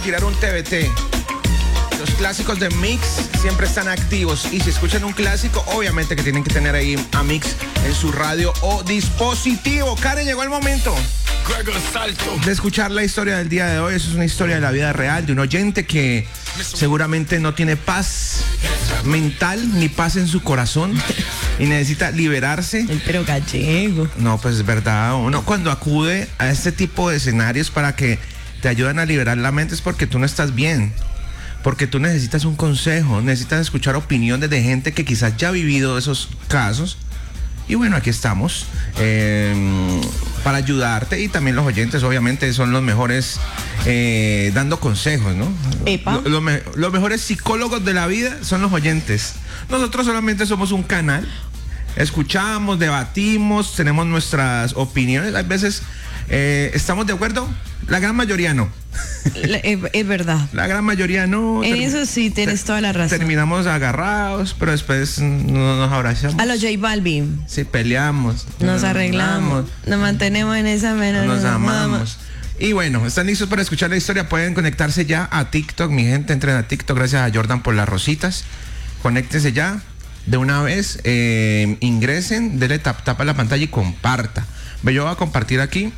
Tirar un TBT. Los clásicos de Mix siempre están activos y si escuchan un clásico, obviamente que tienen que tener ahí a Mix en su radio o dispositivo. Karen, llegó el momento de escuchar la historia del día de hoy. Eso es una historia de la vida real de un oyente que seguramente no tiene paz mental ni paz en su corazón y necesita liberarse. Pero gallego. No, pues es verdad. Uno cuando acude a este tipo de escenarios para que te ayuden a liberar la mente es porque tú no estás bien. Porque tú necesitas un consejo, necesitas escuchar opiniones de gente que quizás ya ha vivido esos casos. Y bueno, aquí estamos para ayudarte. Y también los oyentes, obviamente, son los mejores dando consejos, ¿no? Epa. Los mejores psicólogos de la vida son los oyentes. Nosotros solamente somos un canal. Escuchamos, debatimos, tenemos nuestras opiniones. A veces estamos de acuerdo, la gran mayoría no. Es verdad. La gran mayoría no. En eso sí tienes toda la razón. Terminamos agarrados, pero después nos abrazamos. A los J Balvin. Sí, peleamos. Nos arreglamos. Nos mantenemos en esa menor. Nos amamos. Y bueno, ¿están listos para escuchar la historia? Pueden conectarse ya a TikTok. Mi gente, entren a TikTok. Gracias a Jordan por las rositas. Conéctense ya de una vez. Ingresen, denle tap a la pantalla y comparta. Yo voy a compartir aquí.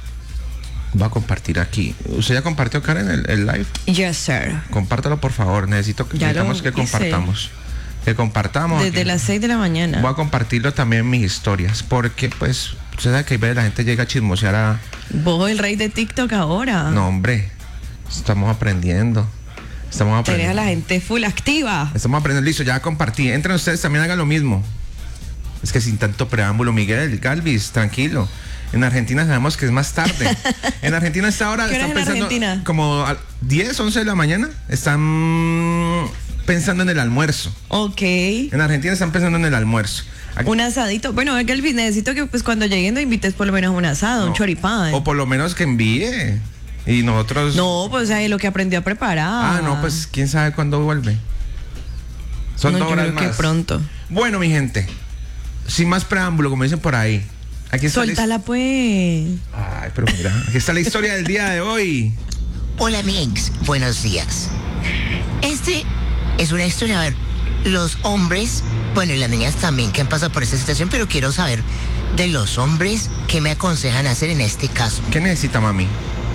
¿Usted ya compartió, Karen, el live? Yes, sir. Compártalo, por favor. Necesitamos que compartamos. Que compartamos. Desde aquí. las 6 de la mañana. Voy a compartirlo también en mis historias. Porque, pues, usted sabe que la gente llega a chismosear a... Vos, el rey de TikTok ahora. No, hombre. Estamos aprendiendo. Tenés a la gente full activa. Estamos aprendiendo. Listo, ya compartí. Entren ustedes, también hagan lo mismo. Es que sin tanto preámbulo, Miguel, Galvis, tranquilo. En Argentina sabemos que es más tarde. En Argentina esta hora ¿Qué hora están es en pensando Argentina? como a 10, 11 de la mañana. Están pensando en el almuerzo. Ok. En Argentina están pensando en el almuerzo. Aquí, Un asadito. Bueno, Galvis, necesito que pues cuando lleguen nos invites por lo menos un asado, un choripán. o por lo menos que envíe. Y nosotros... No, pues ahí lo que aprendió a preparar. no, pues quién sabe cuándo vuelve. Son 2 horas yo creo más. que pronto. Bueno, mi gente, sin más preámbulo, como dicen por ahí. Aquí está Suéltala pues. Ay, pero mira, aquí está la historia del día de hoy. Hola, Mix. Buenos días. Este es una historia, a ver, los hombres, bueno, y las niñas también que han pasado por esta situación, pero quiero saber de los hombres qué me aconsejan hacer en este caso. ¿Qué necesita, mami?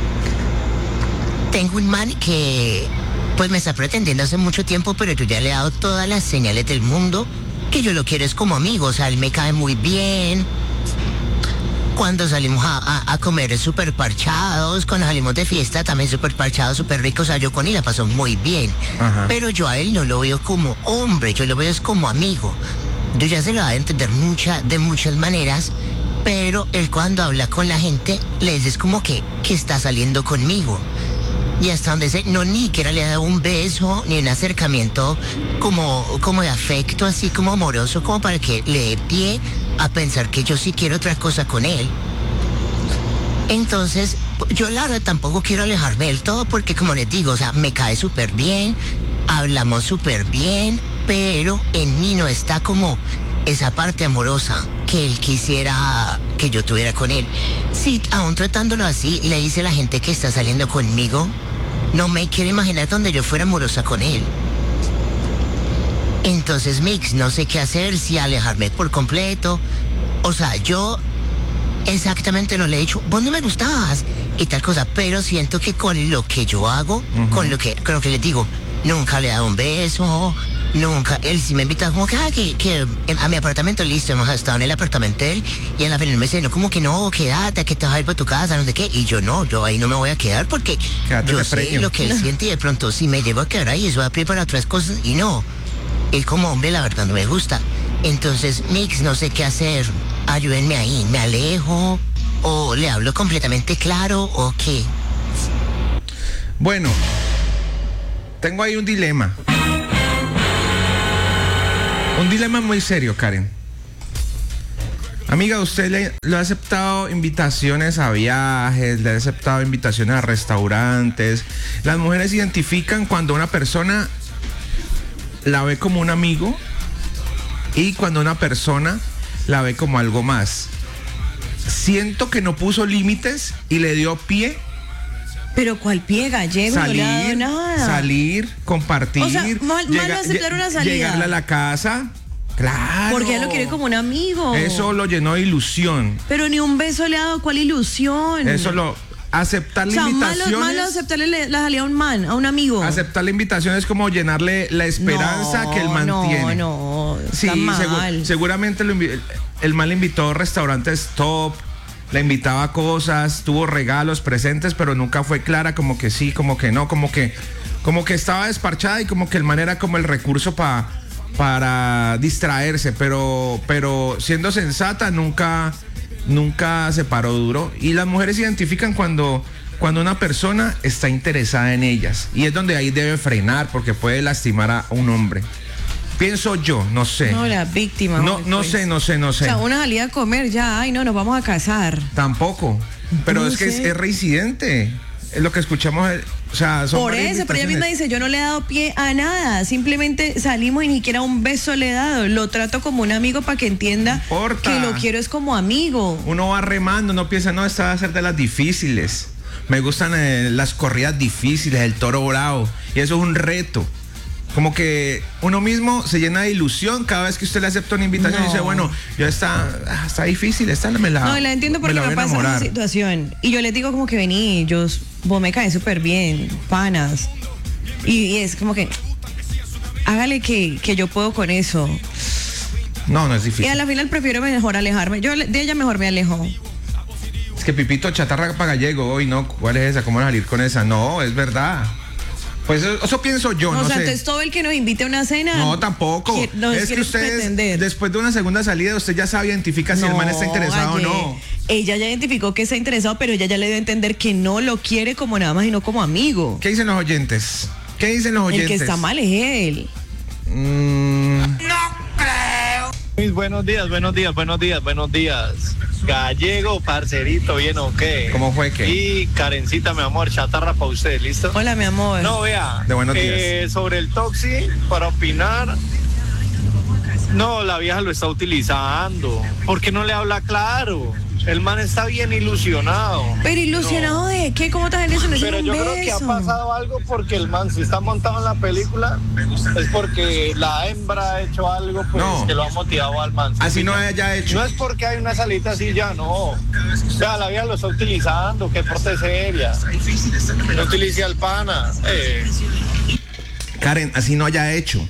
Tengo un man que, pues, me está pretendiendo hace mucho tiempo, pero yo ya le he dado todas las señales del mundo, que yo lo quiero es como amigo, o sea, él me cae muy bien. Cuando salimos a comer súper parchados, cuando salimos de fiesta también súper parchados, súper ricos, o sea, yo con él la paso muy bien. Ajá. Pero yo a él no lo veo como hombre, yo lo veo es como amigo. Yo ya se lo voy a entender de muchas maneras, pero él cuando habla con la gente, les es como que está saliendo conmigo. Y hasta donde sé, no ni siquiera le ha dado un beso, ni un acercamiento como de afecto, así como amoroso, como para que le dé pie a pensar que yo sí quiero otra cosa con él. Entonces, yo la verdad tampoco quiero alejarme del todo porque, como les digo, o sea, me cae súper bien, hablamos súper bien, pero en mí no está como esa parte amorosa que él quisiera que yo tuviera con él. Sí, aún tratándolo así, le dice a la gente que está saliendo conmigo, no me quiero imaginar donde yo fuera amorosa con él. Entonces, Mix, no sé qué hacer, si alejarme por completo. O sea, yo exactamente no le he dicho, vos no me gustabas y tal cosa, pero siento que con lo que yo hago, con lo que les digo, nunca le he dado un beso, nunca, él sí me invita como que a mi apartamento, listo, hemos estado en el apartamento de él, y en la final me dice, no, como que no, quédate, que te vas a ir para tu casa, no sé qué, y yo no, yo ahí no me voy a quedar porque Quédate yo de sé premio. lo que él siente y de pronto si me llevo a quedar ahí, eso va a preparar otras cosas, y no, él como hombre la verdad no me gusta. Entonces, Mix, no sé qué hacer, ayúdenme ahí, ¿me alejo o le hablo completamente claro o qué? Bueno, tengo ahí un dilema. Un dilema muy serio, Karen. Amiga, ¿usted le ha aceptado invitaciones a viajes? ¿Le ha aceptado invitaciones a restaurantes? Las mujeres identifican cuando una persona la ve como un amigo y cuando una persona la ve como algo más. Siento que no puso límites y le dio pie Pero ¿cuál pie gallego? No le ha dado nada. Salir, compartir. O sea, malo aceptar una salida. Llegarle a la casa. Claro. Porque ella lo quiere como un amigo. Eso lo llenó de ilusión. Pero ni un beso le ha dado, ¿cuál ilusión? Eso lo... Aceptarle invitaciones. Malo aceptarle la salida a un man, a un amigo. Aceptar la invitación es como llenarle la esperanza que el man tiene. No, sí, está mal. Seguramente el man le invitó a restaurantes top, le invitaba a cosas, tuvo regalos, presentes, pero nunca fue clara, como que sí, como que no, como que estaba desparchada y como que el man era como el recurso para distraerse, pero siendo sensata nunca se paró duro. Y las mujeres identifican cuando una persona está interesada en ellas, y es donde ahí debe frenar, porque puede lastimar a un hombre. Pienso yo, no sé. No, la víctima. No sé. O sea, una salida a comer ya, ay no, nos vamos a casar. Tampoco. Pero No es que sé. es reincidente. Es lo que escuchamos. O sea, son Por varias eso, pero ella misma invitaciones. dice, yo no le he dado pie a nada, simplemente salimos y ni siquiera un beso le he dado, lo trato como un amigo para que entienda No importa. que lo quiero es como amigo. Uno va remando, no piensa, no, esta va a ser de las difíciles. Me gustan las corridas difíciles, el toro bravo, y eso es un reto. Como que uno mismo se llena de ilusión cada vez que usted le acepta una invitación y dice, bueno, ya está difícil, esta me la No, la entiendo porque me la me voy a pasa esa enamorar. situación. Y yo les digo como que vení, vos me caes súper bien, panas. Y es como que, hágale que yo puedo con eso. No es Y difícil. a la final prefiero mejor alejarme. Yo de ella mejor me alejo. Es que Pipito, chatarra para gallego, hoy no, ¿cuál es esa? ¿Cómo salir con esa? No, es verdad. Pues eso pienso yo, no o sea, sé. entonces todo el que nos invite a una cena. No, tampoco. No es que quiere ustedes, pretender. después de una segunda salida, usted ya sabe, identifica si el man está interesado Aye. o no. Ella ya identificó que está interesado, pero ella ya le dio a entender que no lo quiere como nada más y no como amigo. ¿Qué dicen los oyentes? ¿Qué dicen los oyentes? El que está mal es él. Luis, buenos días. Gallego, parcerito, ¿bien o qué? ¿Cómo fue que? Y Karencita, mi amor, chatarra para usted, ¿listo? Hola, mi amor. No, vea, De buenos días. sobre el toxi, para opinar, no, la vieja lo está utilizando. ¿Por qué no le habla claro? El man está bien ilusionado. Pero ilusionado de qué, ¿cómo estás en eso? No es Pero un yo beso. creo que ha pasado algo porque el man, si está montado en la película, es porque la hembra ha hecho algo pues, No. que lo ha motivado al man. Así no haya hecho. No es porque hay una salita así ya, no. O sea, la vieja lo está utilizando, que porte seria. No utilice al pana. Karen, así no haya hecho.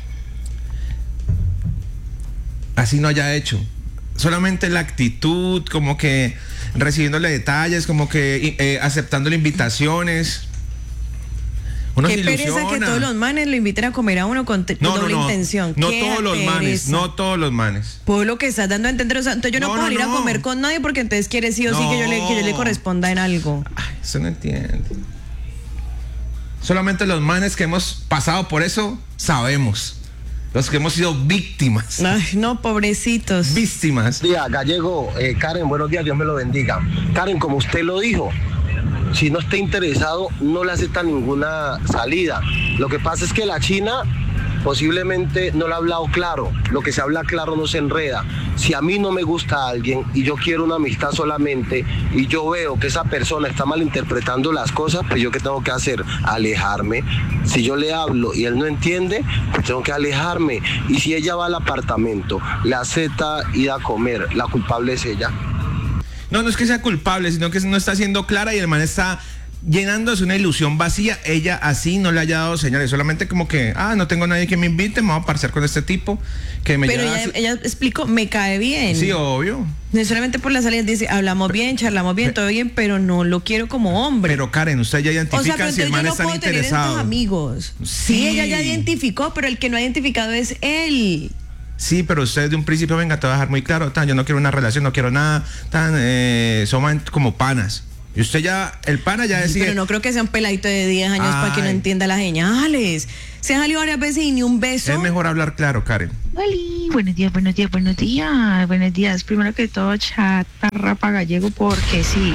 Así no haya hecho. Solamente la actitud, como que recibiéndole detalles, como que aceptándole invitaciones. Uno Qué se pereza ilusiona. que todos los manes lo inviten a comer a uno con doble intención. No Qué todos los manes, pereza. no todos los manes. Por lo que estás dando a entender, o sea, entonces yo no, No, puedo no, ir a no. comer con nadie porque entonces quiere sí o sí que yo le corresponda en algo. Ay, eso no entiende. Solamente los manes que hemos pasado por eso sabemos. Los que hemos sido víctimas. Ay, no, pobrecitos. Víctimas. Día, Gallego, Karen, buenos días, Dios me lo bendiga. Karen, como usted lo dijo, si no está interesado, no le acepta ninguna salida. Lo que pasa es que la China posiblemente no le ha hablado claro. Lo que se habla claro no se enreda. Si a mí no me gusta alguien y yo quiero una amistad solamente y yo veo que esa persona está malinterpretando las cosas, pues yo qué tengo que hacer, alejarme. Si yo le hablo y él no entiende, pues tengo que alejarme. Y si ella va al apartamento, le acepta ir a comer, la culpable es ella. No es que sea culpable, sino que no está siendo clara y el man está llenándose una ilusión vacía. Ella así no le haya dado señales, solamente como que, no tengo nadie que me invite, me voy a parciar con este tipo que me Pero lleva ella explicó, me cae bien. Sí, obvio. No solamente por la salida, dice, hablamos bien, charlamos bien, todo bien, pero no lo quiero como hombre. Pero Karen, usted ya o sea, identifica pero si el entonces man yo no está puedo tener estos interesado. amigos. Sí. Sí, ella ya identificó, pero el que no ha identificado es él. Sí, pero usted de un principio, venga, te va a dejar muy claro, yo no quiero una relación, no quiero nada, somos como panas. Y usted ya, el pana ya decide. Pero no creo que sea un peladito de 10 años para que no Ay. entienda las señales. Se han salido varias veces y ni un beso. Es mejor hablar claro, Karen. Oli, buenos días. Primero que todo, chatarra para gallego porque sí.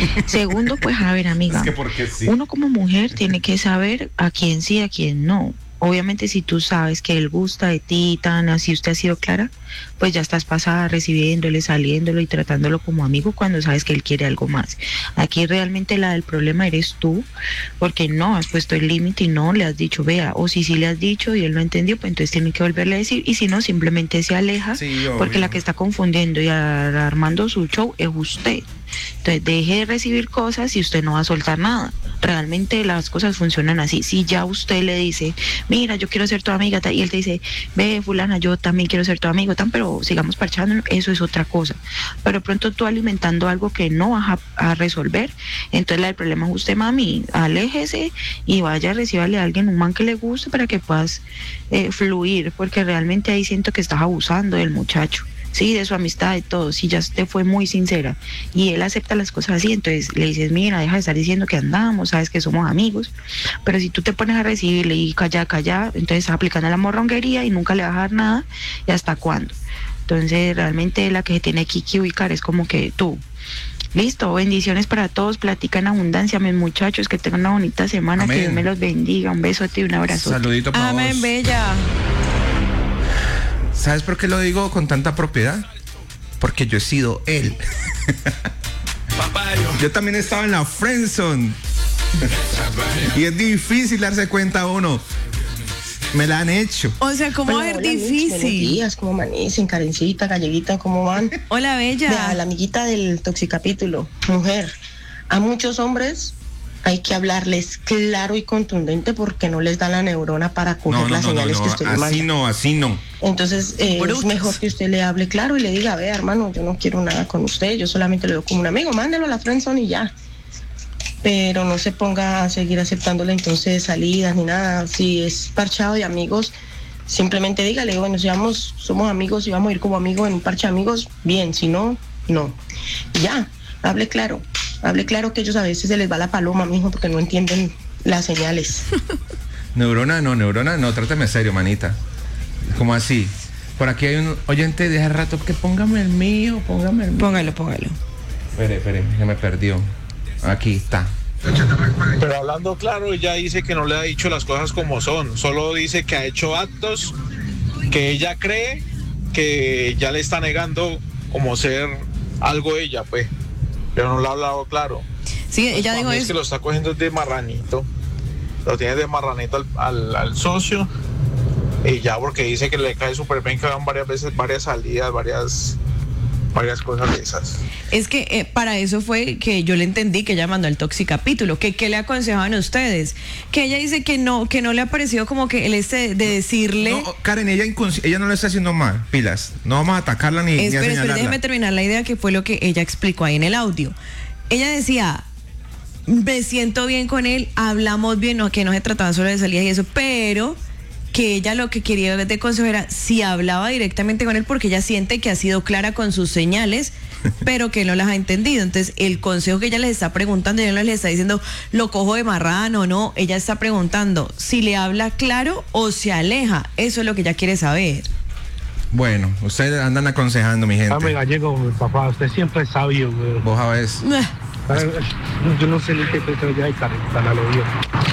Segundo, pues a ver, amiga. porque sí. Uno como mujer tiene que saber a quién sí, a quién no. obviamente si tú sabes que él gusta de ti, tan así usted ha sido clara, pues ya estás pasada recibiéndole, saliéndolo y tratándolo como amigo cuando sabes que él quiere algo más. Aquí realmente la del problema eres tú, porque no has puesto el límite y no le has dicho, vea, o si sí le has dicho y él no entendió, pues entonces tiene que volverle a decir, y si no, simplemente se aleja, Sí, porque obvio. la que está confundiendo y armando su show es usted. Entonces deje de recibir cosas y usted no va a soltar nada. Realmente las cosas funcionan así. Si ya usted le dice, mira, yo quiero ser tu amiga, y él te dice, ve, fulana, yo también quiero ser tu amigo, pero sigamos parchando, eso es otra cosa. Pero pronto tú alimentando algo que no vas a resolver, entonces el problema es usted, mami, aléjese y vaya, recíbale a alguien, un man que le guste para que puedas fluir, porque realmente ahí siento que estás abusando del muchacho. Sí, de su amistad, de todo, si ya usted fue muy sincera y él acepta las cosas así, entonces le dices, mira, deja de estar diciendo que andamos, sabes que somos amigos, pero si tú te pones a recibirle y calla, entonces estás aplicando la morronguería y nunca le vas a dar nada, ¿y hasta cuándo? Entonces realmente la que se tiene aquí que ubicar es como que tú. Listo, bendiciones para todos, platica en abundancia, mis muchachos, que tengan una bonita semana, Amén. que Dios me los bendiga, un besote y un abrazo. Saludito para Amén, vos. bella. ¿Sabes por qué lo digo con tanta propiedad? Porque yo he sido él. Yo también estaba en la friendzone. Y es difícil darse cuenta uno. Me la han hecho. O sea, ¿cómo va a ser Hola, Mitch, buenos difícil? días, ¿cómo amanecen? Karencita, Galleguita, ¿cómo van? Hola, Vea, bella. la amiguita del toxicapítulo, mujer, a muchos hombres hay que hablarles claro y contundente porque no les da la neurona para coger las señales que usted les manda. Así no. Entonces, es Brutos. mejor que usted le hable claro y le diga, vea, hermano, yo no quiero nada con usted, yo solamente lo veo como un amigo, mándelo a la friendzone y ya. Pero no se ponga a seguir aceptándole entonces salidas ni nada. Si es parchado de amigos, simplemente dígale, bueno, si somos amigos y vamos a ir como amigos en un parche de amigos, bien, si no, no. Ya, hable claro que ellos a veces se les va la paloma, mijo, porque no entienden las señales. Neurona no, trátame serio, manita. ¿Cómo así? Por aquí hay un oyente de hace rato que póngame el mío. Póngalo. Espere, ya me perdió. Aquí está. Pero hablando claro, ella dice que no le ha dicho las cosas como son, solo dice que ha hecho actos que ella cree que ya le está negando como ser algo ella, pues, pero no le ha hablado claro. Sí, ella dijo Es que eso. lo está cogiendo de marranito, lo tiene de marranito al socio, y ya porque dice que le cae súper bien, que van varias veces, varias salidas, varias cosas de esas. Es que para eso fue que yo le entendí que ella mandó el toxicapítulo, que qué le aconsejaban a ustedes, que ella dice que no le ha parecido como que el de decirle. No, Karen, ella no lo está haciendo mal, pilas. No vamos a atacarla ni a Espera, señalarla. déjeme terminar la idea que fue lo que ella explicó ahí en el audio. Ella decía, me siento bien con él, hablamos bien, no, que no se trataba solo de salidas y eso, pero que ella lo que quería de consejo era si hablaba directamente con él, porque ella siente que ha sido clara con sus señales, pero que no las ha entendido. Entonces, el consejo que ella les está preguntando, ella no les está diciendo, lo cojo de marrano, no, ella está preguntando si le habla claro o se aleja. Eso es lo que ella quiere saber. Bueno, ustedes andan aconsejando, mi gente. Dame Gallego, mi papá, usted siempre es sabio, güey. Vos a ver. Yo no sé ni qué pensar ya de Carita, la lo vio.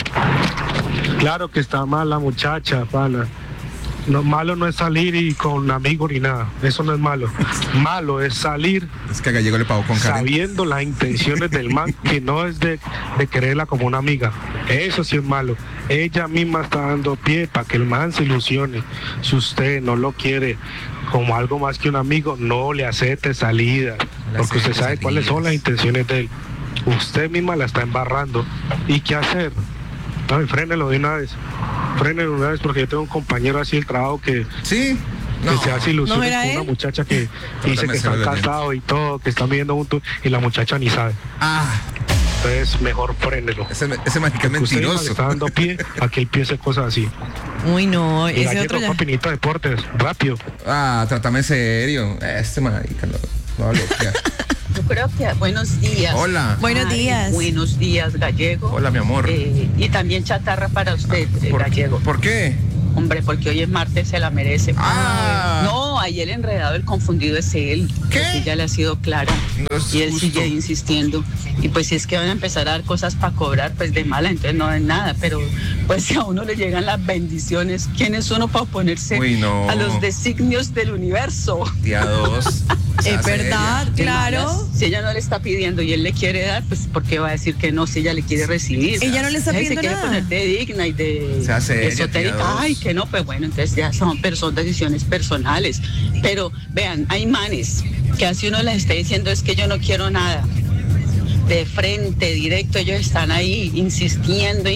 Claro que está mal la muchacha, pana. No, malo no es salir y con amigos ni nada. Eso no es malo. Malo es salir Es que a Gallego le pagó con Karen. sabiendo las intenciones del man, que no es de quererla como una amiga. Eso sí es malo. Ella misma está dando pie para que el man se ilusione. Si usted no lo quiere como algo más que un amigo, no le acepte salida, porque usted sabe cuáles son las intenciones de él. Usted misma la está embarrando. ¿Y qué hacer? No, frénelo de una vez. Frénelo de una vez, porque yo tengo un compañero así del trabajo que Sí. que se hace ilusiones ¿No era con una él? muchacha que dice que están casados y todo, que están viviendo juntos y la muchacha ni sabe. Entonces mejor frénelo. Ese mágico es Porque usted misma mentiroso. le está dando pie a que él piense cosas así. Uy, no, Y ese Gallego, otro ya. Papinito Deportes, rápido. Trátame serio. Este marica lo va a bloquear. Yo creo que buenos días. Hola. Buenos días. Buenos días, Gallego. Hola, mi amor. Y también chatarra para usted, Gallego. ¿Por qué? Hombre, porque hoy es martes, se la merece. Ah. No, ahí el enredado, el confundido es él. ¿Qué? Porque ella le ha sido clara. No es y él justo. sigue insistiendo. Y pues si es que van a empezar a dar cosas para cobrar, pues de mala, entonces no den nada. Pero pues si a uno le llegan las bendiciones, ¿quién es uno para oponerse Uy, no. a los designios del universo? Día 2. Es verdad, De claro. malas, si ella no le está pidiendo y él le quiere dar, pues ¿por qué va a decir que no si ella le quiere recibir? Ella no le está Ella pidiendo se quiere nada. poner de digna y de Sea seria, esotérica. tía Dos. Ay, que no, pues bueno, entonces ya son decisiones personales. Pero vean, hay manes que así uno les está diciendo es que yo no quiero nada. De frente, directo, ellos están ahí insistiendo,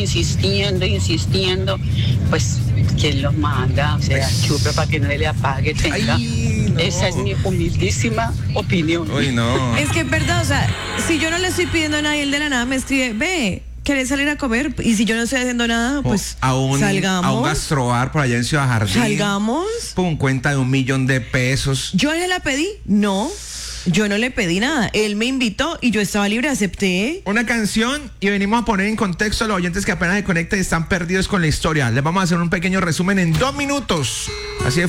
pues ¿quién los manda? O sea, chupe para que no se le apague, tenga. Ay, no. Esa es mi humildísima opinión. Uy, no. Es que es verdad, o sea, si yo no le estoy pidiendo a nadie, él de la nada me escribe, ve, ¿querés salir a comer? Y si yo no estoy haciendo nada, pues salgamos. A un gastrobar por allá en Ciudad Jardín. Salgamos. Pum, cuenta de $1,000,000. ¿Yo le la pedí? No, yo no le pedí nada. Él me invitó y yo estaba libre, acepté. Una canción y venimos a poner en contexto a los oyentes que apenas se conectan y están perdidos con la historia. Les vamos a hacer un pequeño resumen en 2 minutos. Así de